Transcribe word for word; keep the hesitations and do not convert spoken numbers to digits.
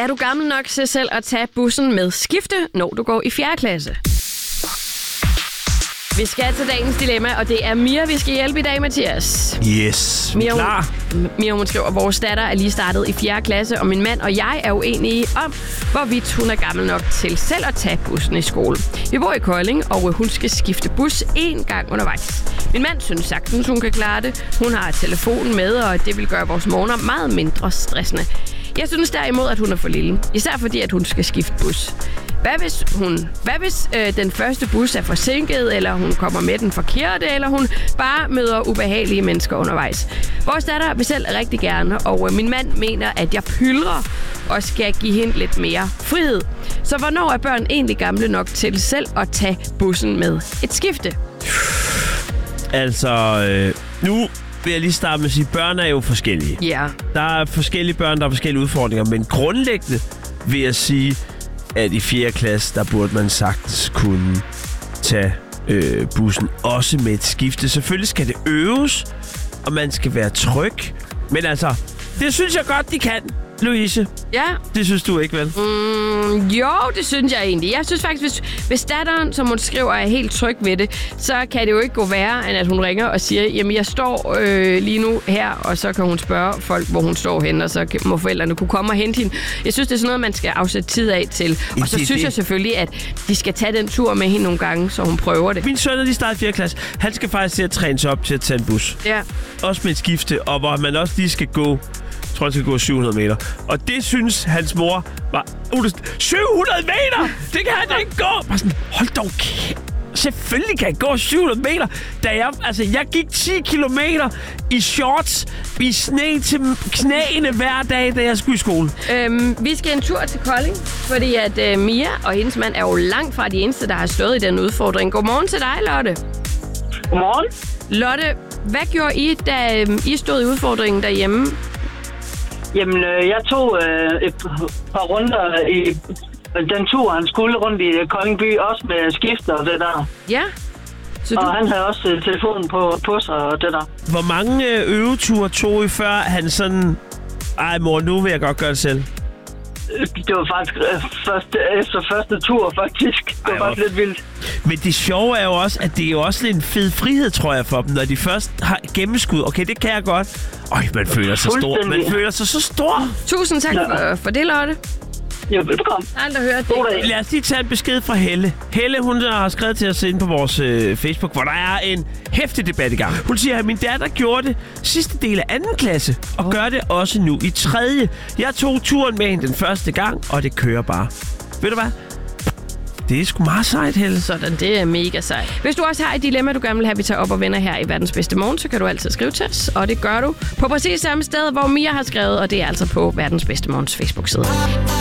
Er du gammel nok til selv at tage bussen med skifte, når du går i fjerde klasse? Vi skal til dagens dilemma, og det er Mia, vi skal hjælpe i dag, Mathias. Yes, Mia, klar. Hun, Mia, hun skriver, at vores datter er lige startet i fjerde klasse, og min mand og jeg er uenige om, hvorvidt hun er gammel nok til selv at tage bussen i skole. Vi bor i Kolding, og hun skal skifte bus én gang undervejs. Min mand synes sagtens, hun kan klare det. Hun har telefonen med, og det vil gøre vores morgener meget mindre stressende. Jeg synes derimod, at hun er for lille. Især fordi, at hun skal skifte bus. Hvad hvis, hun, hvad hvis øh, den første bus er forsinket, eller hun kommer med den forkerte, eller hun bare møder ubehagelige mennesker undervejs? Vores datter vil selv rigtig gerne, og øh, min mand mener, at jeg pyldrer og skal give hende lidt mere frihed. Så hvornår er børn egentlig gamle nok til selv at tage bussen med et skifte? Altså, øh, nu vil jeg lige starte med at sige, at børn er jo forskellige. Ja. Yeah. Der er forskellige børn, der har forskellige udfordringer, men grundlæggende vil jeg sige, at i fjerde klasse, der burde man sagtens kunne tage øh, bussen også med et skifte. Selvfølgelig skal det øves, og man skal være tryg. Men altså, det synes jeg godt, de kan, Louise. Ja. Det synes du ikke, vel? Mm, jo, det synes jeg egentlig. Jeg synes faktisk, hvis, hvis datteren, som hun skriver, er helt tryg ved det, så kan det jo ikke gå værre, end at hun ringer og siger, jamen jeg står øh, lige nu her, og så kan hun spørge folk, hvor hun står henne, og så må forældrene kunne komme og hente hende. Jeg synes, det er sådan noget, man skal afsætte tid af til. Og så det, synes det. jeg selvfølgelig, at de skal tage den tur med hende nogle gange, så hun prøver det. Min søn er lige startet i fjerde klasse. Han skal faktisk til at træne sig op til at tage en bus. Ja. Også med et skifte, og hvor man også lige skal gå, jeg tror, han skal gå syv hundrede meter. Og det synes hans mor var... syv hundrede meter! Det kan han da ikke gå! Bare sådan, hold dog kæft. Selvfølgelig kan jeg gå syv hundrede meter. Da jeg, altså, jeg gik ti kilometer i shorts, i sne til knæene hver dag, da jeg skulle i skole. Øhm, vi skal en tur til Kolding, fordi at øh, Mia og hendes mand er jo langt fra de eneste, der har stået i den udfordring. Godmorgen til dig, Lotte. Godmorgen. Lotte, hvad gjorde I, da øh, I stod i udfordringen derhjemme? Jamen, øh, jeg tog øh, et par runder i den tur, han skulle rundt i Kolding by, også med skifter og det der. Ja. Så og du... han havde også øh, telefonen på, på sig og det der. Hvor mange øh, øveture tog I, før han sådan... Ej, mor, nu vil jeg godt gøre det selv? Det var faktisk øh, første, efter første tur, faktisk. Det var Ej, faktisk lidt vildt. Men det sjove er jo også, at det er jo også lidt en fed frihed, tror jeg, for dem, når de først har gennemskud. Okay, det kan jeg godt. Øj, man føler sig stor. Man føler sig så stor. Tusind tak for, for det, Lotte. Jo, velbekomme. Aldrig hørt det. Lad os lige tage en besked fra Helle. Helle, hun har skrevet til os inde på vores øh, Facebook, hvor der er en heftig debat i gang. Hun siger, at min datter gjorde det sidste del af anden klasse, og oh. gør det også nu i tredje. Jeg tog turen med hende den første gang, og det kører bare. Ved du hvad? Det er sgu meget sejt, Helle. Sådan, det er mega sejt. Hvis du også har et dilemma, du gerne vil have, vi tager op og vender her i Verdens Bedste Morgen, så kan du altid skrive til os, og det gør du på præcis samme sted, hvor Mia har skrevet, og det er altså på Verdens Bedste Morgens Facebook-side.